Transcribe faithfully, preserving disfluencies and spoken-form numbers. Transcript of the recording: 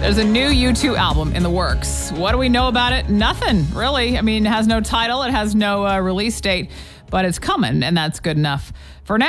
There's a new U two album in the works. What do we know about it? Nothing, really. I mean, it has no title. It has no uh, release date, but it's coming, and that's good enough for now.